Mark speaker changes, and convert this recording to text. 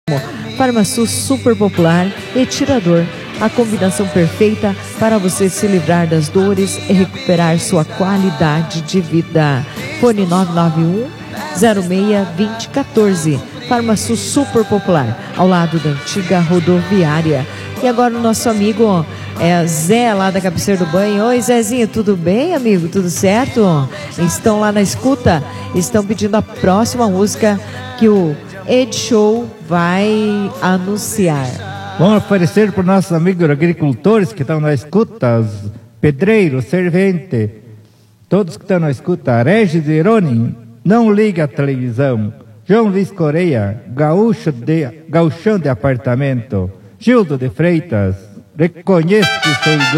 Speaker 1: Farmasul Super Popular e Tirador, a combinação perfeita para você se livrar das dores e recuperar sua qualidade de vida. Fone 991-06-2014. Farmasul Super Popular, ao lado da antiga rodoviária. E agora o nosso amigo Zé, lá da Cabeceira do Banho. Oi, Zezinho, tudo bem, amigo? Tudo certo? Estão lá na escuta, estão pedindo a próxima música que o Ed Show vai anunciar.
Speaker 2: Vamos oferecer para os nossos amigos agricultores que estão na escuta, os pedreiros, serventes, todos que estão na escuta. Regis Ironi, Não Liga a Televisão. João Luiz Correia, Gauchão de Apartamento. Gildo de Freitas, Reconheço que sou